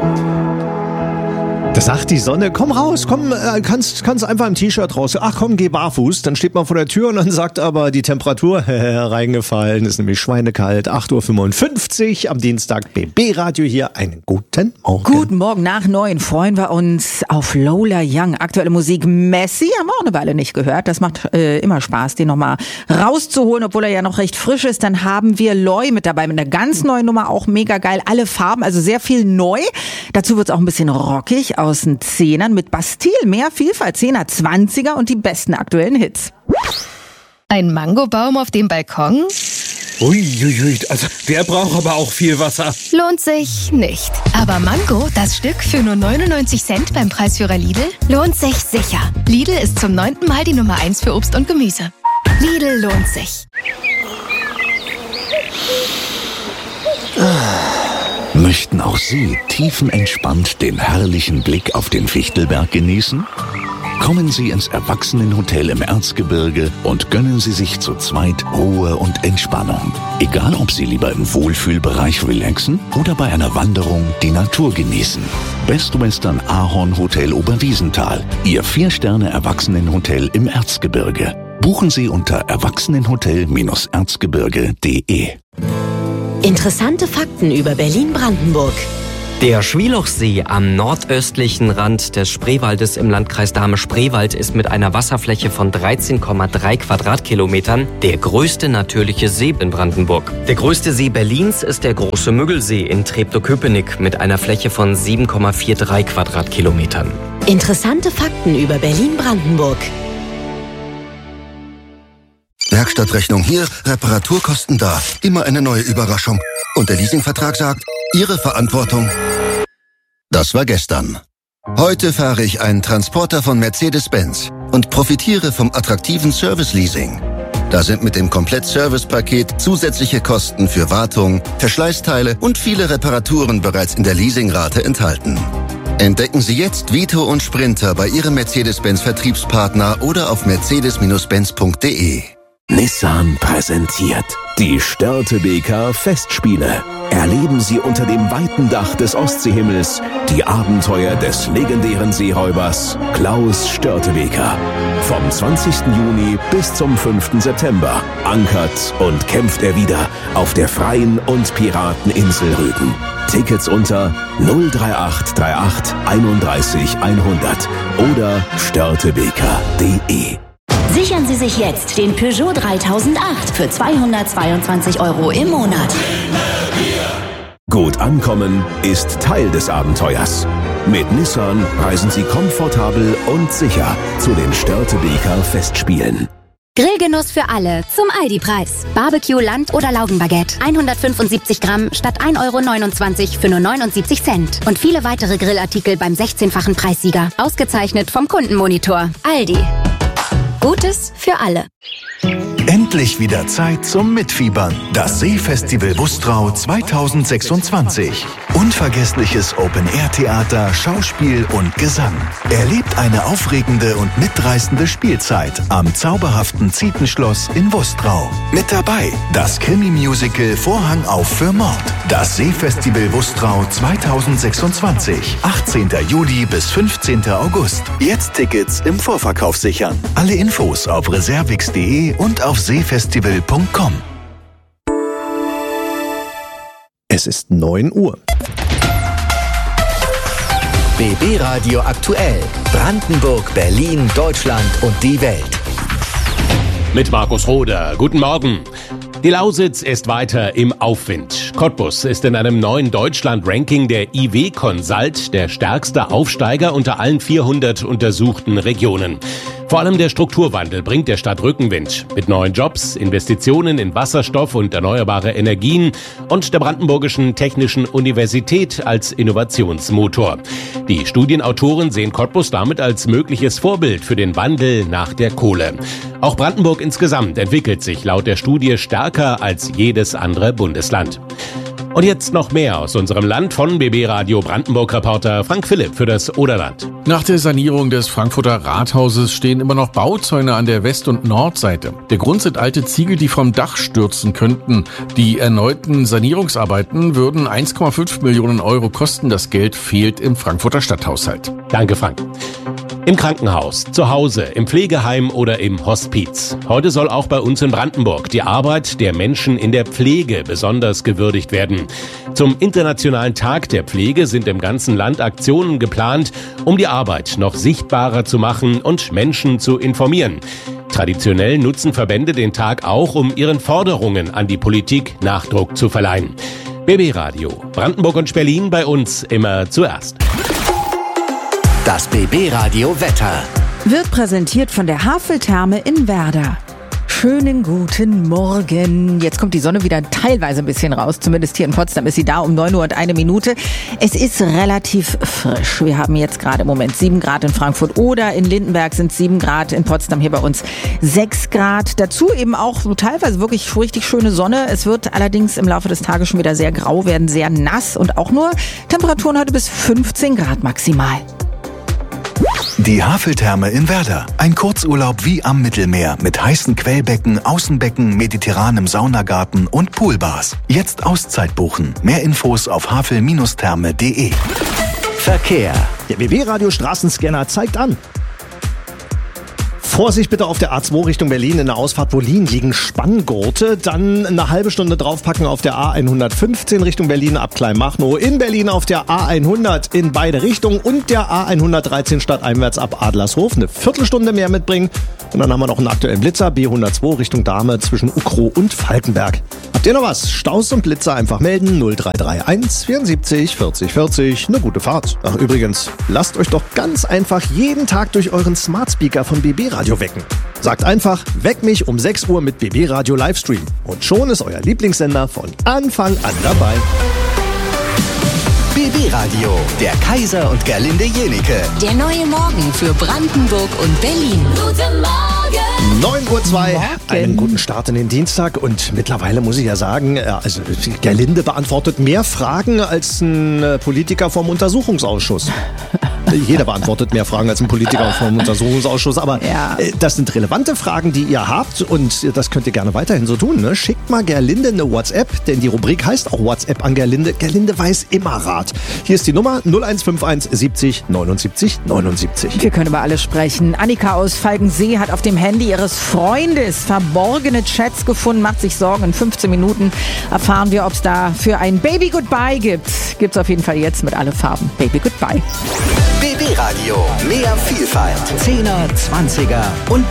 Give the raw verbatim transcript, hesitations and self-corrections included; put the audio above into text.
Da sagt die Sonne, komm raus, komm, äh, kannst, kannst einfach im T-Shirt raus. Ach komm, geh barfuß. Dann steht man vor der Tür und dann sagt aber die Temperatur reingefallen, ist nämlich schweinekalt. acht Uhr fünfundfünfzig am Dienstag, B B-Radio hier. Einen guten Morgen. Guten Morgen, nach neun freuen wir uns auf Lola Young. Aktuelle Musik, Messi, haben wir auch eine Weile nicht gehört. Das macht äh, immer Spaß, den nochmal rauszuholen, obwohl er ja noch recht frisch ist. Dann haben wir Loy mit dabei, mit einer ganz neuen Nummer, auch mega geil. Alle Farben, also sehr viel neu. Dazu wird es auch ein bisschen rockig aus den Zehnern mit Bastille. Mehr Vielfalt, Zehner, Zwanziger und die besten aktuellen Hits. Ein Mangobaum auf dem Balkon? Uiuiui, also der braucht aber auch viel Wasser. Lohnt sich nicht. Aber Mango, das Stück für nur neunundneunzig Cent beim Preisführer Lidl, lohnt sich sicher. Lidl ist zum neunten Mal die Nummer eins für Obst und Gemüse. Lidl lohnt sich. Möchten auch Sie tiefenentspannt den herrlichen Blick auf den Fichtelberg genießen? Kommen Sie ins Erwachsenenhotel im Erzgebirge und gönnen Sie sich zu zweit Ruhe und Entspannung. Egal, ob Sie lieber im Wohlfühlbereich relaxen oder bei einer Wanderung die Natur genießen. Best Western Ahorn Hotel Oberwiesenthal, Ihr Vier-Sterne-Erwachsenenhotel im Erzgebirge. Buchen Sie unter erwachsenenhotel erzgebirge punkt de. Interessante Fakten über Berlin-Brandenburg. Der Schwielochsee am nordöstlichen Rand des Spreewaldes im Landkreis Dahme-Spreewald ist mit einer Wasserfläche von dreizehn Komma drei Quadratkilometern der größte natürliche See in Brandenburg. Der größte See Berlins ist der Große Müggelsee in Treptow-Köpenick mit einer Fläche von sieben Komma drei vier Quadratkilometern. Interessante Fakten über Berlin-Brandenburg. Werkstattrechnung hier, Reparaturkosten da. Immer eine neue Überraschung. Und der Leasingvertrag sagt, Ihre Verantwortung. Das war gestern. Heute fahre ich einen Transporter von Mercedes-Benz und profitiere vom attraktiven Service-Leasing. Da sind mit dem Komplett-Service-Paket zusätzliche Kosten für Wartung, Verschleißteile und viele Reparaturen bereits in der Leasingrate enthalten. Entdecken Sie jetzt Vito und Sprinter bei Ihrem Mercedes-Benz-Vertriebspartner oder auf mercedes Benz punkt de. Nissan präsentiert die Störtebeker Festspiele. Erleben Sie unter dem weiten Dach des Ostseehimmels die Abenteuer des legendären Seeräubers Klaus Störtebeker. Vom zwanzigsten Juni bis zum fünften September ankert und kämpft er wieder auf der freien und Pirateninsel Rügen. Tickets unter null drei acht drei acht einunddreißig hundert oder störtebeker punkt de. Sichern Sie sich jetzt den Peugeot dreitausendacht für zweihundertzweiundzwanzig Euro im Monat. Gut ankommen ist Teil des Abenteuers. Mit Nissan reisen Sie komfortabel und sicher zu den Störtebeker Festspielen. Grillgenuss für alle zum Aldi-Preis. Barbecue, Land- oder Laugenbaguette. hundertfünfundsiebzig Gramm statt ein Euro neunundzwanzig für nur neunundsiebzig Cent. Und viele weitere Grillartikel beim sechzehnfachen Preissieger. Ausgezeichnet vom Kundenmonitor. Aldi. Gutes für alle. Endlich wieder Zeit zum Mitfiebern. Das Seefestival Bustrau zweitausendsechsundzwanzig. Unvergessliches Open-Air-Theater, Schauspiel und Gesang. Erlebt eine aufregende und mitreißende Spielzeit am zauberhaften Zietenschloss in Bustrau. Mit dabei das Krimi-Musical Vorhang auf für Mord. Das Seefestival Bustrau zweitausendsechsundzwanzig. achtzehnten Juli bis fünfzehnten August. Jetzt Tickets im Vorverkauf sichern. Alle Infos auf reservix punkt de und auf seefestival punkt com. Es ist neun Uhr. B B-Radio aktuell. Brandenburg, Berlin, Deutschland und die Welt. Mit Markus Roder. Guten Morgen. Die Lausitz ist weiter im Aufwind. Cottbus ist in einem neuen Deutschland-Ranking der I W Consult der stärkste Aufsteiger unter allen vierhundert untersuchten Regionen. Vor allem der Strukturwandel bringt der Stadt Rückenwind mit neuen Jobs, Investitionen in Wasserstoff und erneuerbare Energien und der Brandenburgischen Technischen Universität als Innovationsmotor. Die Studienautoren sehen Cottbus damit als mögliches Vorbild für den Wandel nach der Kohle. Auch Brandenburg insgesamt entwickelt sich laut der Studie stärker als jedes andere Bundesland. Und jetzt noch mehr aus unserem Land von B B Radio Brandenburg-Reporter Frank Philipp für das Oderland. Nach der Sanierung des Frankfurter Rathauses stehen immer noch Bauzäune an der West- und Nordseite. Der Grund sind alte Ziegel, die vom Dach stürzen könnten. Die erneuten Sanierungsarbeiten würden eins Komma fünf Millionen Euro kosten. Das Geld fehlt im Frankfurter Stadthaushalt. Danke, Frank. Im Krankenhaus, zu Hause, im Pflegeheim oder im Hospiz. Heute soll auch bei uns in Brandenburg die Arbeit der Menschen in der Pflege besonders gewürdigt werden. Zum Internationalen Tag der Pflege sind im ganzen Land Aktionen geplant, um die Arbeit noch sichtbarer zu machen und Menschen zu informieren. Traditionell nutzen Verbände den Tag auch, um ihren Forderungen an die Politik Nachdruck zu verleihen. B B Radio, Brandenburg und Berlin, bei uns immer zuerst. Das B B Radio Wetter wird präsentiert von der Haveltherme in Werder. Schönen guten Morgen. Jetzt kommt die Sonne wieder teilweise ein bisschen raus. Zumindest hier in Potsdam ist sie da um neun Uhr und eine Minute. Es ist relativ frisch. Wir haben jetzt gerade im Moment sieben Grad in Frankfurt oder in Lindenberg sind sieben Grad, in Potsdam hier bei uns sechs Grad. Dazu eben auch so teilweise wirklich richtig schöne Sonne. Es wird allerdings im Laufe des Tages schon wieder sehr grau werden, sehr nass und auch nur Temperaturen heute bis fünfzehn Grad maximal. Die Haveltherme in Werder. Ein Kurzurlaub wie am Mittelmeer mit heißen Quellbecken, Außenbecken, mediterranem Saunagarten und Poolbars. Jetzt Auszeit buchen. Mehr Infos auf havel Bindestrich therme punkt de. Verkehr. Der B B Radio Straßenscanner zeigt an. Vorsicht bitte auf der A zwei Richtung Berlin in der Ausfahrt Bolin liegen Spanngurte. Dann eine halbe Stunde draufpacken auf der A hundertfünfzehn Richtung Berlin ab Kleinmachnow. In Berlin auf der A hundert in beide Richtungen und der A hundertdreizehn stadteinwärts ab Adlershof. Eine Viertelstunde mehr mitbringen. Und dann haben wir noch einen aktuellen Blitzer, B hundertzwei Richtung Dahme zwischen Ukrow und Falkenberg. Habt ihr noch was? Staus und Blitzer einfach melden. null drei drei eins vierundsiebzig vierzig vierzig. Eine gute Fahrt. Ach übrigens, lasst euch doch ganz einfach jeden Tag durch euren Smart Speaker von B B Radio wecken. Sagt einfach, weck mich um sechs Uhr mit B B Radio Livestream. Und schon ist euer Lieblingssender von Anfang an dabei. B B Radio, der Kaiser und Gerlinde Jenike. Der neue Morgen für Brandenburg und Berlin. Guten Morgen! neun Uhr zwei, einen guten Start in den Dienstag und mittlerweile muss ich ja sagen, also Gerlinde beantwortet mehr Fragen als ein Politiker vom Untersuchungsausschuss. Jeder beantwortet mehr Fragen als ein Politiker vom Untersuchungsausschuss, aber ja. Das sind relevante Fragen, die ihr habt und das könnt ihr gerne weiterhin so tun. Ne? Schickt mal Gerlinde eine WhatsApp, denn die Rubrik heißt auch WhatsApp an Gerlinde. Gerlinde weiß immer Rat. Hier ist die Nummer null eins fünf eins siebzig neunundsiebzig neunundsiebzig. Wir können über alles sprechen. Annika aus Falkensee hat auf dem Handy ihres Freundes verborgene Chats gefunden, macht sich Sorgen. In fünfzehn Minuten erfahren wir, ob es da für ein Baby Goodbye gibt. Gibt's auf jeden Fall jetzt mit alle Farben. Baby Goodbye. B B Radio, mehr Vielfalt. Zehner, Zwanziger und